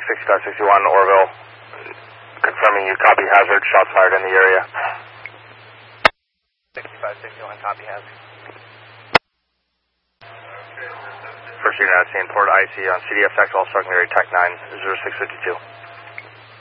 6561 Orville, confirming you copy hazard, shots fired in the area. 6561, copy hazard. First unit at scene, port IC on CDFX, all secondary Tech 9, 0652.